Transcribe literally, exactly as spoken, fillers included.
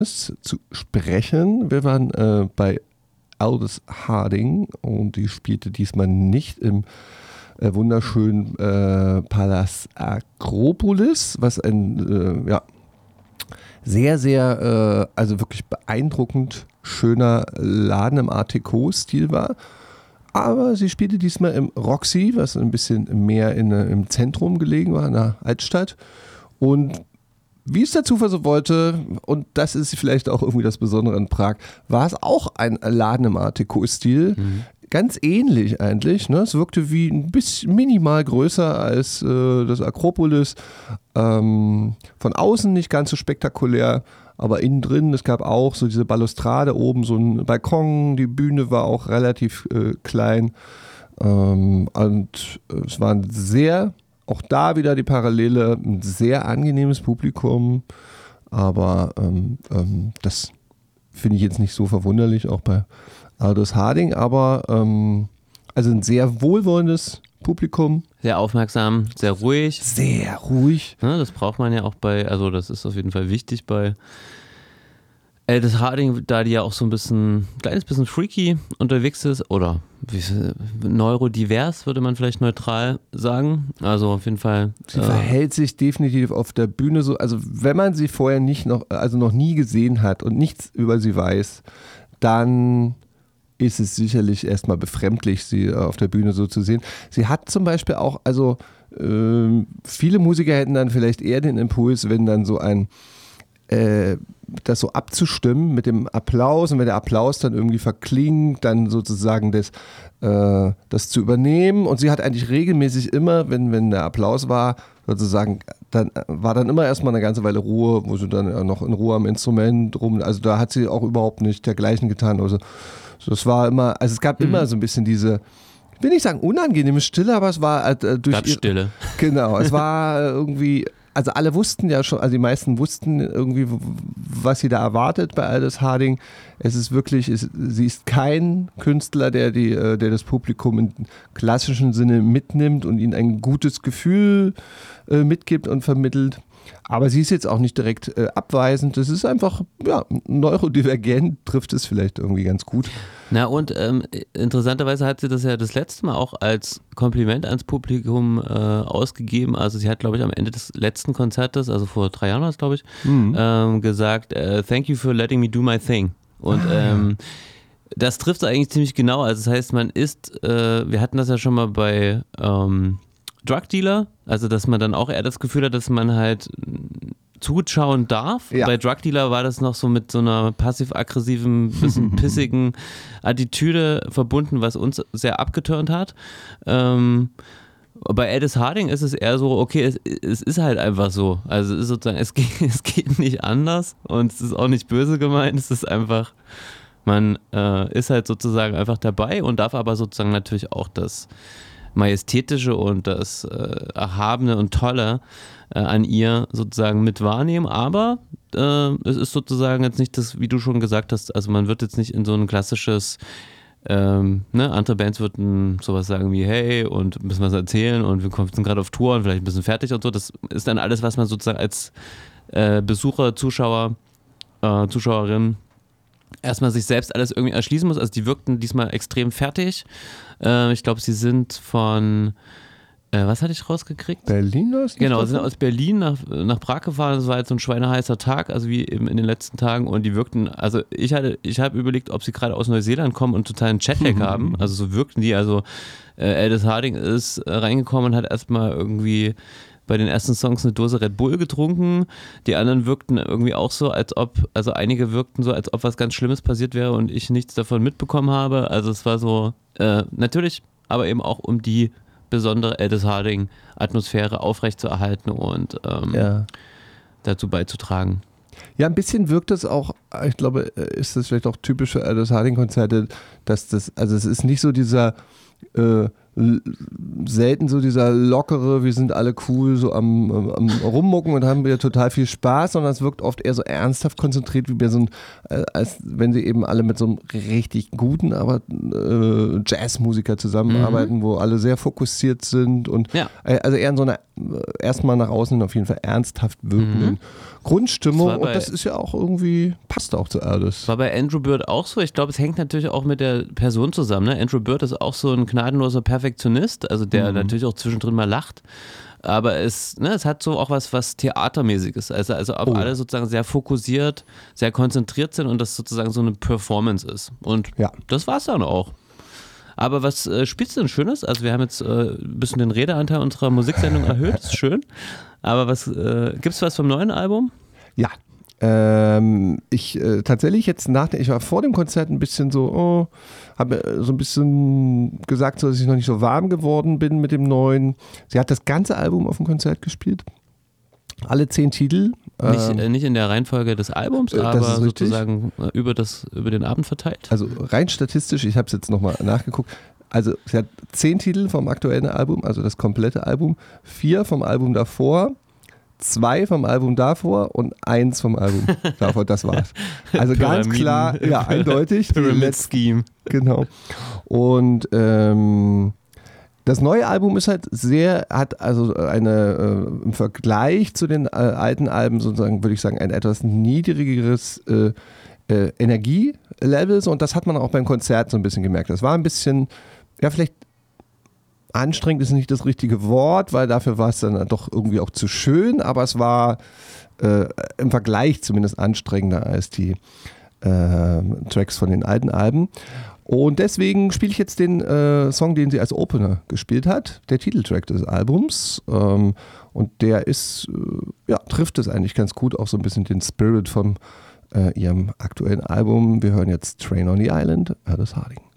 zu sprechen. Wir waren äh, bei Aldous Harding und die spielte diesmal nicht im äh, wunderschönen äh, Palast Akropolis, was ein äh, ja, sehr, sehr, äh, also wirklich beeindruckend schöner Laden im Art Deco-Stil war. Aber sie spielte diesmal im Roxy, was ein bisschen mehr in, im Zentrum gelegen war, in der Altstadt. Und wie es der Zufall so wollte, und das ist vielleicht auch irgendwie das Besondere in Prag, war es auch ein Laden im Art Deco-Stil. Mhm. Ganz ähnlich eigentlich. Ne? Es wirkte wie ein bisschen minimal größer als äh, das Akropolis. Ähm, von außen nicht ganz so spektakulär, aber innen drin, es gab auch so diese Balustrade oben, so ein Balkon, die Bühne war auch relativ äh, klein. Ähm, und es war ein sehr, auch da wieder die Parallele, ein sehr angenehmes Publikum. Aber ähm, ähm, das finde ich jetzt nicht so verwunderlich, auch bei Aldous Harding, aber ähm, also ein sehr wohlwollendes Publikum. Sehr aufmerksam, sehr ruhig. Sehr ruhig. Ja, das braucht man ja auch bei, also das ist auf jeden Fall wichtig bei Aldous Harding, da die ja auch so ein bisschen, ein kleines bisschen freaky unterwegs ist oder wie, neurodivers, würde man vielleicht neutral sagen. Also auf jeden Fall. Sie äh, verhält sich definitiv auf der Bühne so, also wenn man sie vorher nicht noch, also noch nie gesehen hat und nichts über sie weiß, dann ist es sicherlich erstmal befremdlich, sie auf der Bühne so zu sehen. Sie hat zum Beispiel auch, also äh, viele Musiker hätten dann vielleicht eher den Impuls, wenn dann so ein, äh, das so abzustimmen mit dem Applaus und wenn der Applaus dann irgendwie verklingt, dann sozusagen das, äh, das zu übernehmen. Und sie hat eigentlich regelmäßig immer, wenn, wenn der Applaus war, sozusagen, dann war dann immer erstmal eine ganze Weile Ruhe, wo sie dann noch in Ruhe am Instrument rum, also da hat sie auch überhaupt nicht dergleichen getan. Also das war immer, also es gab mhm. immer so ein bisschen diese, ich will nicht sagen unangenehme Stille, aber es war äh, durch gab Stille. Genau, es war irgendwie, also alle wussten ja schon, also die meisten wussten irgendwie, was sie da erwartet bei Aldous Harding. Es ist wirklich, es, sie ist kein Künstler, der, die, der das Publikum im klassischen Sinne mitnimmt und ihnen ein gutes Gefühl äh, mitgibt und vermittelt. Aber sie ist jetzt auch nicht direkt äh, abweisend. Das ist einfach, ja, neurodivergent, trifft es vielleicht irgendwie ganz gut. Na und ähm, interessanterweise hat sie das ja das letzte Mal auch als Kompliment ans Publikum äh, ausgegeben. Also sie hat, glaube ich, am Ende des letzten Konzertes, also vor drei Jahren war es, glaube ich, mhm. ähm, gesagt, äh, thank you for letting me do my thing. Und ähm, das trifft eigentlich ziemlich genau. Also das heißt, man ist, äh, wir hatten das ja schon mal bei ähm, Drug Dealer, also dass man dann auch eher das Gefühl hat, dass man halt zuschauen darf. Ja. Bei Drug Dealer war das noch so mit so einer passiv-aggressiven, bisschen pissigen Attitüde verbunden, was uns sehr abgeturnt hat. Ähm, bei Aldous Harding ist es eher so, okay, es, es ist halt einfach so. Also es ist sozusagen, es geht, es geht nicht anders und es ist auch nicht böse gemeint, es ist einfach, man äh, ist halt sozusagen einfach dabei und darf aber sozusagen natürlich auch das Majestätische und das äh, Erhabene und Tolle äh, an ihr sozusagen mit wahrnehmen, aber äh, es ist sozusagen jetzt nicht das, wie du schon gesagt hast, also man wird jetzt nicht in so ein klassisches, ähm, ne, andere Bands würden sowas sagen wie, hey, und müssen was erzählen und wir sind gerade auf Tour und vielleicht ein bisschen fertig und so, das ist dann alles, was man sozusagen als äh, Besucher, Zuschauer, äh, Zuschauerin erstmal sich selbst alles irgendwie erschließen muss. Also die wirkten diesmal extrem fertig. Äh, ich glaube, sie sind von, äh, was hatte ich rausgekriegt? Berlin? Ist genau, sie sind aus Berlin nach, nach Prag gefahren. Das war jetzt so ein schweineheißer Tag, also wie eben in den letzten Tagen. Und die wirkten, also ich hatte, ich habe überlegt, ob sie gerade aus Neuseeland kommen und totalen Jetlag haben. Also so wirkten die. Also äh, Aldous Harding ist äh, reingekommen und hat erstmal irgendwie bei den ersten Songs eine Dose Red Bull getrunken. Die anderen wirkten irgendwie auch so, als ob, also einige wirkten so, als ob was ganz Schlimmes passiert wäre und ich nichts davon mitbekommen habe. Also es war so, äh, natürlich, aber eben auch um die besondere Aldous Harding-Atmosphäre aufrechtzuerhalten und ähm, ja. dazu beizutragen. Ja, ein bisschen wirkt es auch, ich glaube, ist das vielleicht auch typisch für Aldous Harding-Konzerte, dass das, also es ist nicht so dieser äh, selten so dieser lockere, wir sind alle cool, so am, am Rummucken und haben wieder total viel Spaß, sondern es wirkt oft eher so ernsthaft konzentriert, wie bei so ein, äh, als wenn sie eben alle mit so einem richtig guten, aber äh, Jazzmusiker zusammenarbeiten, mhm. wo alle sehr fokussiert sind und ja. äh, also eher in so einer erstmal nach außen auf jeden Fall ernsthaft wirkenden mhm. Grundstimmung Das war bei- und das ist ja auch irgendwie, passt auch zu Alice. War bei Andrew Bird auch so. Ich glaube, es hängt natürlich auch mit der Person zusammen. Ne? Andrew Bird ist auch so ein gnadenloser Perfektionist, also der Mhm. natürlich auch zwischendrin mal lacht. Aber es, ne, es hat so auch was, was Theatermäßiges. Also, also auf Oh. alle sozusagen sehr fokussiert, sehr konzentriert sind und das sozusagen so eine Performance ist. Und Ja. das war es dann auch. Aber was äh, spielst du denn Schönes? Also wir haben jetzt äh, ein bisschen den Redeanteil unserer Musiksendung erhöht, ist schön. Aber was äh, gibt's was vom neuen Album? Ja. Ähm, ich äh, tatsächlich jetzt nach, ich war vor dem Konzert ein bisschen so, oh, habe so ein bisschen gesagt, so, dass ich noch nicht so warm geworden bin mit dem neuen. Sie hat das ganze Album auf dem Konzert gespielt. Alle zehn Titel. Nicht, Ähm, äh, nicht in der Reihenfolge des Albums, äh, das aber ist richtig. sozusagen äh, über, das, über den Abend verteilt. Also rein statistisch, ich habe es jetzt nochmal nachgeguckt, also sie hat zehn Titel vom aktuellen Album, also das komplette Album, vier vom Album davor, zwei vom Album davor und eins vom Album davor, das war's. Also ganz Pyramiden- klar, ja, eindeutig. die Pyramid letzten- Scheme. Genau. Und ähm, das neue Album ist halt sehr, hat also eine, äh, im Vergleich zu den äh, alten Alben sozusagen, würde ich sagen, ein etwas niedrigeres äh, äh, Energielevel. So, und das hat man auch beim Konzert so ein bisschen gemerkt. Das war ein bisschen, ja, vielleicht anstrengend ist nicht das richtige Wort, weil dafür war es dann doch irgendwie auch zu schön, aber es war äh, im Vergleich zumindest anstrengender als die äh, Tracks von den alten Alben. Und deswegen spiele ich jetzt den äh, Song, den sie als Opener gespielt hat, der Titeltrack des Albums. Ähm, und der ist, äh, ja, trifft es eigentlich ganz gut, auch so ein bisschen den Spirit von äh, ihrem aktuellen Album. Wir hören jetzt Train on the Island, Alice Harding.